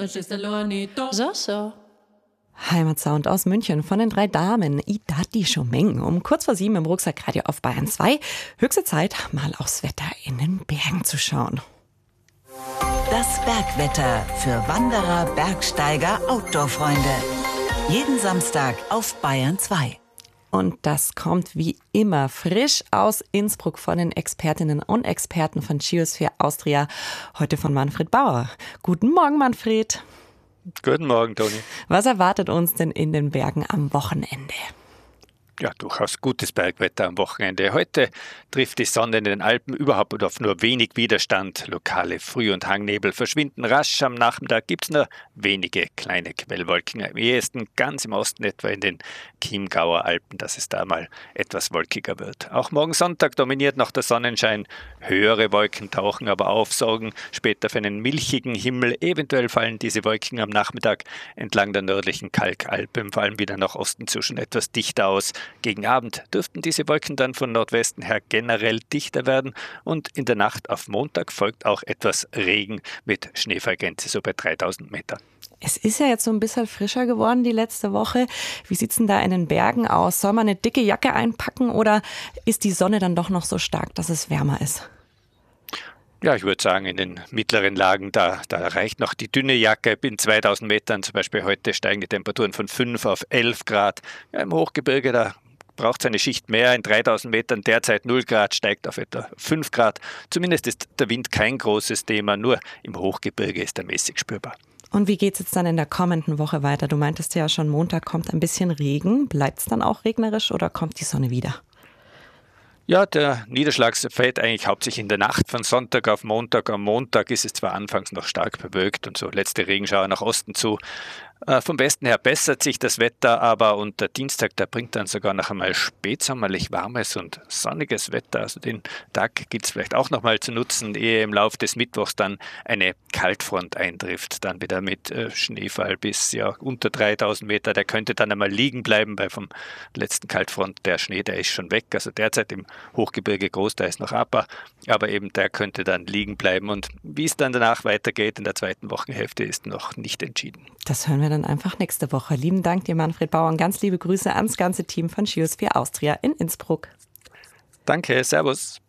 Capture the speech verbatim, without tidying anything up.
So, so. Heimatsound aus München von den drei Damen Idadi Chomeng um kurz vor sieben im Rucksackradio auf Bayern zwei. Höchste Zeit, mal aufs Wetter in den Bergen zu schauen. Das Bergwetter für Wanderer, Bergsteiger, Outdoor-Freunde. Jeden Samstag auf Bayern zwei. Und das kommt wie immer frisch aus Innsbruck von den Expertinnen und Experten von Geosphere Austria. Heute von Manfred Bauer. Guten Morgen, Manfred. Guten Morgen, Toni. Was erwartet uns denn in den Bergen am Wochenende? Ja, durchaus gutes Bergwetter am Wochenende. Heute trifft die Sonne in den Alpen überhaupt auf nur wenig Widerstand. Lokale Früh- und Hangnebel verschwinden rasch. Am Nachmittag gibt es nur wenige kleine Quellwolken. Am ehesten ganz im Osten, etwa in den Chiemgauer Alpen, dass es da mal etwas wolkiger wird. Auch morgen Sonntag dominiert noch der Sonnenschein. Höhere Wolken tauchen aber auf, sorgen später für einen milchigen Himmel. Eventuell fallen diese Wolken am Nachmittag entlang der nördlichen Kalkalpen, vor allem wieder nach Osten zu, schon etwas dichter aus. Gegen Abend dürften diese Wolken dann von Nordwesten her generell dichter werden und in der Nacht auf Montag folgt auch etwas Regen mit Schneefallgrenze so bei dreitausend Meter. Es ist ja jetzt so ein bisschen frischer geworden die letzte Woche. Wie sieht es denn da in den Bergen aus? Soll man eine dicke Jacke einpacken oder ist die Sonne dann doch noch so stark, dass es wärmer ist? Ja, ich würde sagen, in den mittleren Lagen, da, da reicht noch die dünne Jacke. In zweitausend Metern, zum Beispiel heute, steigen die Temperaturen von fünf auf elf Grad. Ja, im Hochgebirge, da braucht es eine Schicht mehr. In dreitausend Metern derzeit null Grad, steigt auf etwa fünf Grad. Zumindest ist der Wind kein großes Thema, nur im Hochgebirge ist er mäßig spürbar. Und wie geht es jetzt dann in der kommenden Woche weiter? Du meintest ja schon, Montag kommt ein bisschen Regen. Bleibt es dann auch regnerisch oder kommt die Sonne wieder? Ja, der Niederschlag fällt eigentlich hauptsächlich in der Nacht von Sonntag auf Montag. Am Montag ist es zwar anfangs noch stark bewölkt und so letzte Regenschauer nach Osten zu. Äh, vom Westen her bessert sich das Wetter, aber und der Dienstag, der bringt dann sogar noch einmal spätsommerlich warmes und sonniges Wetter. Also den Tag gilt es vielleicht auch noch mal zu nutzen, ehe im Laufe des Mittwochs dann eine Kaltfront eintrifft. Dann wieder mit äh, Schneefall bis ja unter dreitausend Meter. Der könnte dann einmal liegen bleiben, weil vom letzten Kaltfront der Schnee, der ist schon weg. Also derzeit im Hochgebirge groß, da ist noch Aper, aber eben der könnte dann liegen bleiben. Und wie es dann danach weitergeht in der zweiten Wochenhälfte, ist noch nicht entschieden. Das hören wir dann einfach nächste Woche. Lieben Dank dir, Manfred Bauer, und ganz liebe Grüße ans ganze Team von Geosphere Austria in Innsbruck. Danke, servus.